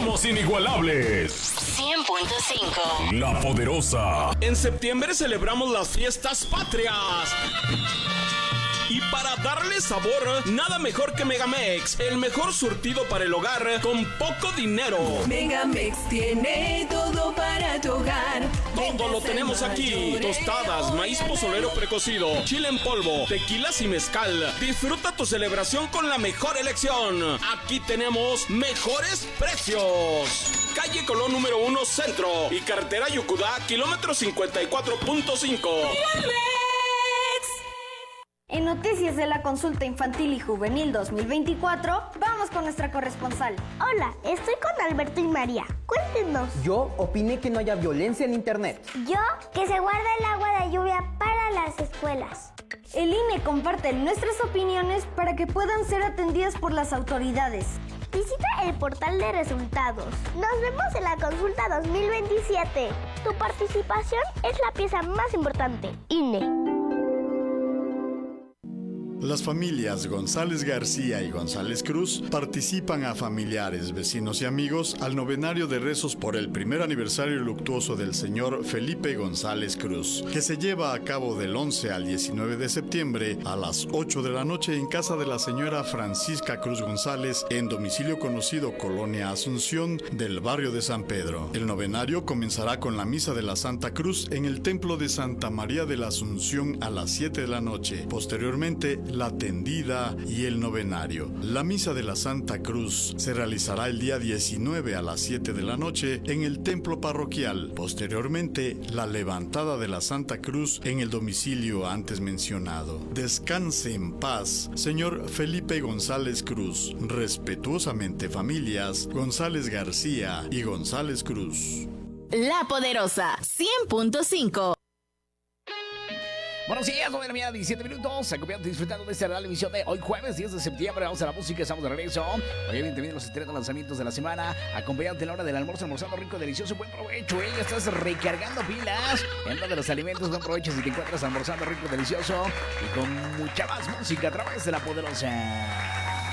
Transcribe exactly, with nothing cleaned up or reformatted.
somos inigualables. cien punto cinco. La Poderosa. En septiembre celebramos las fiestas patrias. Y para darle sabor, nada mejor que Megamex, el mejor surtido para el hogar con poco dinero. Megamex tiene todo para tu hogar. Todo lo tenemos aquí: tostadas, maíz pozolero precocido, chile en polvo, tequilas y mezcal. Disfruta tu celebración con la mejor elección. Aquí tenemos mejores precios. Calle Colón número uno Centro y carretera Yucudá, kilómetro cincuenta y cuatro punto cinco. En Noticias de la Consulta Infantil y Juvenil dos mil veinticuatro, vamos con nuestra corresponsal. Hola, estoy con Alberto y María. Cuéntenos. Yo opiné que no haya violencia en internet. Yo, que se guarda el agua de lluvia para las escuelas. El I N E comparte nuestras opiniones para que puedan ser atendidas por las autoridades. Visita el portal de resultados. Nos vemos en la consulta dos mil veintisiete. Tu participación es la pieza más importante. I N E. Las familias González García y González Cruz participan a familiares, vecinos y amigos al novenario de rezos por el primer aniversario luctuoso del señor Felipe González Cruz, que se lleva a cabo del once al diecinueve de septiembre a las ocho de la noche en casa de la señora Francisca Cruz González, en domicilio conocido Colonia Asunción del barrio de San Pedro. El novenario comenzará con la misa de la Santa Cruz en el templo de Santa María de la Asunción a las siete de la noche. Posteriormente, la tendida y el novenario. La misa de la Santa Cruz se realizará el día diecinueve a las siete de la noche en el templo parroquial. Posteriormente, la levantada de la Santa Cruz en el domicilio antes mencionado. Descanse en paz, señor Felipe González Cruz. Respetuosamente, familias González García y González Cruz. La Poderosa, cien punto cinco. Buenos días, nueve de la mañana, diecisiete minutos. Acompañando y disfrutando de esta gran emisión de hoy jueves diez de septiembre. Vamos a la música, estamos de regreso. Obviamente vienen los estrenos lanzamientos de la semana. Acompañante a la hora del almuerzo, almorzando rico, delicioso. Buen provecho, ¿eh? Ya estás recargando pilas en uno de los alimentos. Buen provecho si te encuentras almorzando rico, delicioso. Y con mucha más música a través de La Poderosa.